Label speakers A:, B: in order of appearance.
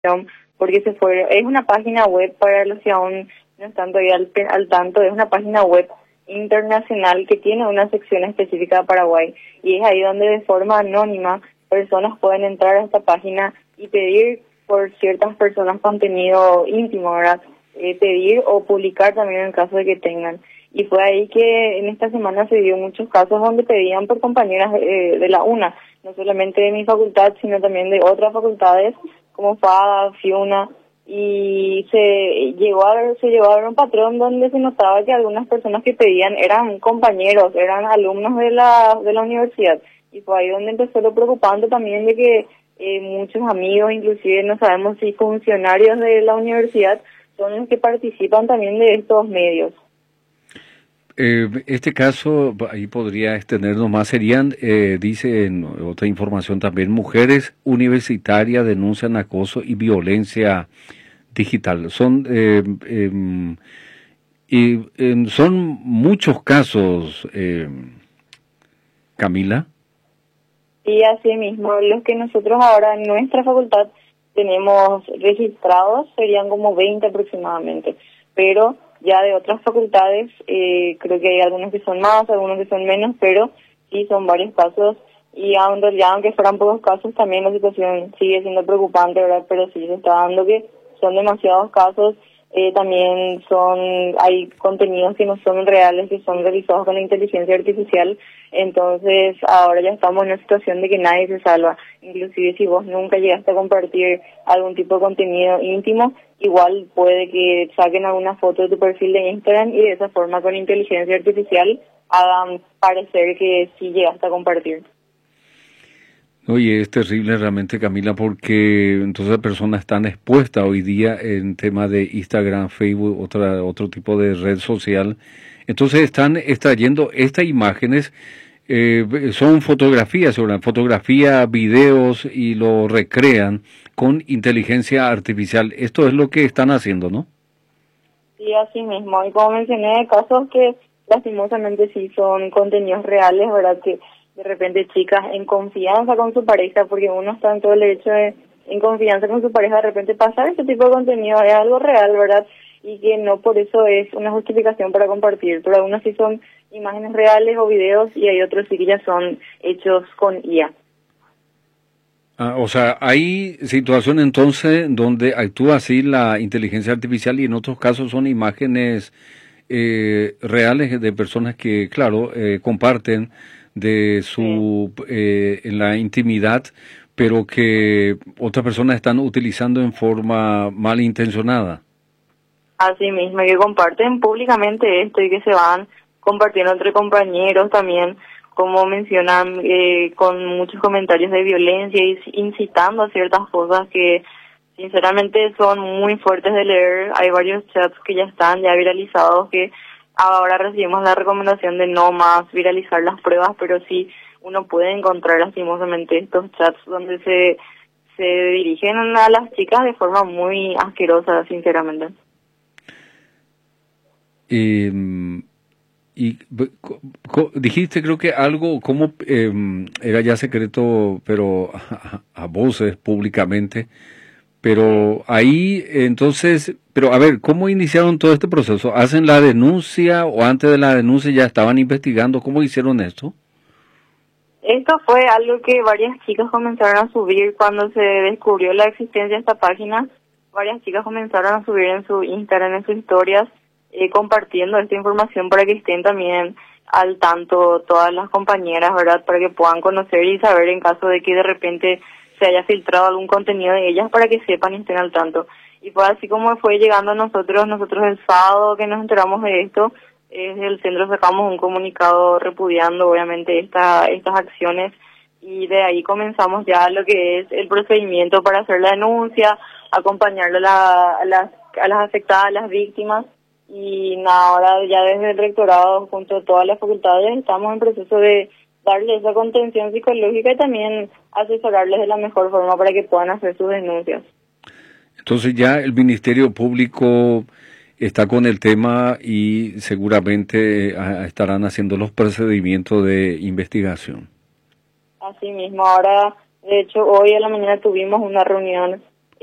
A: porque es una página web para los que aún no están todavía al tanto, es una página web internacional que tiene una sección específica de Paraguay, y es ahí donde de forma anónima personas pueden entrar a esta página y pedir por ciertas personas contenido íntimo, ¿verdad? Pedir o publicar también en caso de que tengan. Y fue ahí que en esta semana se dio muchos casos donde pedían por compañeras de la UNA, no solamente de mi facultad, sino también de otras facultades como FADA, FIUNA, y se llevó a ver un patrón donde se notaba que algunas personas que pedían eran compañeros, eran alumnos de la universidad. Y fue ahí donde empezó lo preocupante también de que muchos amigos, inclusive no sabemos si funcionarios de la universidad, son los que participan también de estos medios.
B: Este caso, ahí podría extendernos más, serían, dice en otra información también, mujeres universitarias denuncian acoso y violencia digital. Son muchos casos, Camila.
A: Y así mismo, los que nosotros ahora en nuestra facultad tenemos registrados serían como 20 aproximadamente, pero ya de otras facultades creo que hay algunos que son más, algunos que son menos, pero sí son varios casos, y en realidad aunque fueran pocos casos también la situación sigue siendo preocupante, ¿verdad? Pero sí se está dando que son demasiados casos. También hay contenidos que no son reales, que son realizados con la inteligencia artificial. Entonces ahora ya estamos en una situación de que nadie se salva. Inclusive si vos nunca llegaste a compartir algún tipo de contenido íntimo, igual puede que saquen alguna foto de tu perfil de Instagram y de esa forma con inteligencia artificial hagan parecer que sí llegaste a compartir.
B: Oye, es terrible realmente, Camila, porque entonces las personas están expuestas hoy día en tema de Instagram, Facebook, otro tipo de red social. Entonces están extrayendo estas imágenes, son fotografías, videos, y lo recrean con inteligencia artificial. Esto es lo que están haciendo, ¿no?
A: Sí, así mismo. Y como mencioné, hay casos que lastimosamente sí son contenidos reales, ¿verdad? Que de repente chicas en confianza con su pareja, porque uno está en todo el derecho de, en confianza con su pareja, de repente pasar este tipo de contenido es algo real, ¿verdad? Y que no por eso es una justificación para compartir, pero algunos sí son imágenes reales o videos, y hay otros sí que ya son hechos con IA.
B: O sea, hay situaciones entonces donde actúa así la inteligencia artificial, y en otros casos son imágenes reales de personas que, claro, comparten de su en la intimidad, pero que otras personas están utilizando en forma malintencionada.
A: Así mismo, que comparten públicamente esto y que se van compartiendo entre compañeros también, como mencionan, con muchos comentarios de violencia y incitando a ciertas cosas que sinceramente son muy fuertes de leer. Hay varios chats que ya están ya viralizados, que ahora recibimos la recomendación de no más viralizar las pruebas, pero sí uno puede encontrar lastimosamente estos chats donde se dirigen a las chicas de forma muy asquerosa, sinceramente.
B: Y dijiste, creo que algo como era ya secreto, pero a voces públicamente. Pero ahí, entonces, pero a ver, ¿cómo iniciaron todo este proceso? ¿Hacen la denuncia o antes de la denuncia ya estaban investigando? ¿Cómo hicieron esto?
A: Esto fue algo que varias chicas comenzaron a subir cuando se descubrió la existencia de esta página. Varias chicas comenzaron a subir en su Instagram, en sus historias, compartiendo esta información para que estén también al tanto todas las compañeras, ¿verdad? Para que puedan conocer y saber en caso de que de repente se haya filtrado algún contenido de ellas, para que sepan y estén al tanto. Y fue así como fue llegando a nosotros el sábado que nos enteramos de esto. Desde el centro sacamos un comunicado repudiando obviamente estas acciones, y de ahí comenzamos ya lo que es el procedimiento para hacer la denuncia, acompañarle a las afectadas, a las víctimas. Y nada, ahora ya desde el rectorado junto a todas las facultades estamos en proceso de darles esa contención psicológica y también asesorarles de la mejor forma para que puedan hacer sus denuncias.
B: Entonces ya el Ministerio Público está con el tema y seguramente estarán haciendo los procedimientos de investigación.
A: Así mismo, ahora, de hecho, hoy a la mañana tuvimos una reunión